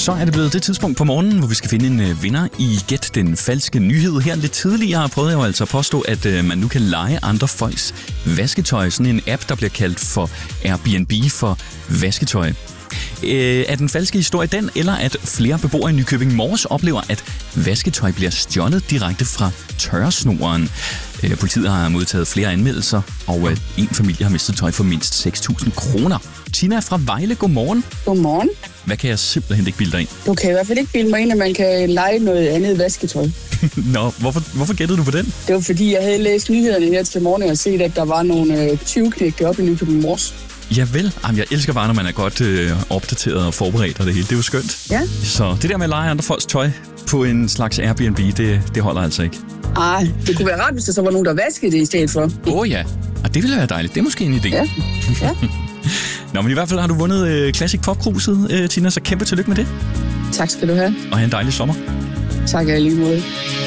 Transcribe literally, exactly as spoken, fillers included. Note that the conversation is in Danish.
Så er det blevet det tidspunkt på morgenen, hvor vi skal finde en øh, vinder i Gæt den falske nyhed. Her lidt tidligere prøvede jeg jo altså at påstå, at øh, man nu kan leje andre folks vasketøj. Sådan en app, der bliver kaldt for Airbnb for vasketøj. Øh, er den falske historie den, eller at flere beboere i Nykøbing Mors oplever, at vasketøj bliver stjålet direkte fra tørresnoren? Øh, politiet har modtaget flere anmeldelser, og øh, en familie har mistet tøj for mindst seks tusind kroner. Tina fra Vejle, godmorgen. Godmorgen. Hvad kan jeg simpelthen ikke bilde dig ind? Du kan i hvert fald ikke bilde mig ind, at man kan lege noget andet vasketøj. Nå, hvorfor, hvorfor gættede du på den? Det var fordi, jeg havde læst nyhederne her til morgen og set, at der var nogle øh, tyveknægte oppe i Nykøbing Mors. Ja vel. Jamen, jeg elsker bare, når man er godt øh, opdateret og forberedt og det hele. Det er jo skønt. Ja. Så det der med at lege andre folks tøj på en slags Airbnb, det, det holder altså ikke. Ej, det kunne være rart, hvis der så var nogen, der vaskede det i stedet for. Åh oh, ja, og det ville være dejligt. Det er måske en idé. Ja. Ja. Nå, men i hvert fald har du vundet øh, Classic Pop-kruset, øh, Tina, så kæmpe tillykke med det. Tak skal du have. Og have en dejlig sommer. Tak, jeg lige måde.